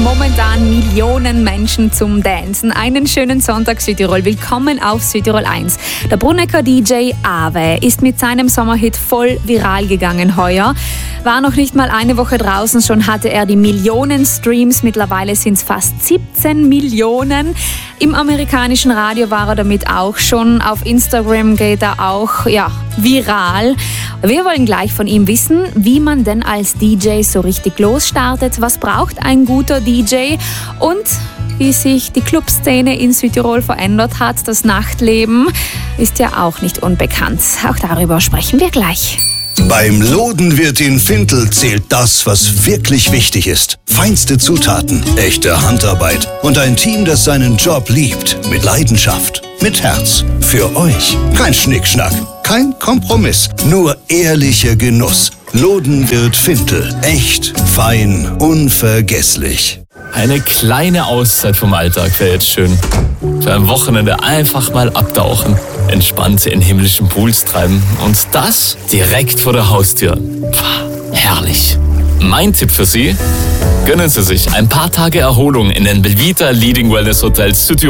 momentan Millionen Menschen zum Dancen. Einen schönen Sonntag Südtirol. Willkommen auf Südtirol 1. Der Brunnecker DJ Awe ist mit seinem Sommerhit voll viral gegangen heuer. War noch nicht mal eine Woche draußen, schon hatte er die Millionen Streams. Mittlerweile sind es fast 17 Millionen. Im amerikanischen Radio war er damit auch schon. Auf Instagram geht er auch viral. Wir wollen gleich von ihm wissen, wie man denn als DJ so richtig losstartet. Was braucht ein guter DJ? Und wie sich die Clubszene in Südtirol verändert hat. Das Nachtleben ist ja auch nicht unbekannt. Auch darüber sprechen wir gleich. Beim Lodenwirt in Fintel zählt das, was wirklich wichtig ist. Feinste Zutaten, echte Handarbeit und ein Team, das seinen Job liebt. Mit Leidenschaft, mit Herz. Für euch. Kein Schnickschnack, kein Kompromiss. Nur ehrlicher Genuss. Lodenwirt Fintel. Echt, fein, unvergesslich. Eine kleine Auszeit vom Alltag wäre jetzt schön. Für ein Wochenende einfach mal abtauchen, entspannt in himmlischen Pools treiben und das direkt vor der Haustür. Herrlich. Mein Tipp für Sie: gönnen Sie sich ein paar Tage Erholung in den Belvita Leading Wellness Hotels Südtirol.